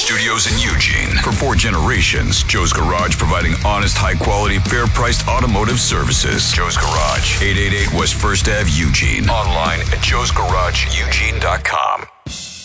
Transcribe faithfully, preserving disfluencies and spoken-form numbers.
Studios in Eugene. For four generations, Joe's Garage providing honest, high-quality, fair-priced automotive services. Joe's Garage, eight eighty-eight West First Avenue, Eugene. Online at joes garage eugene dot com.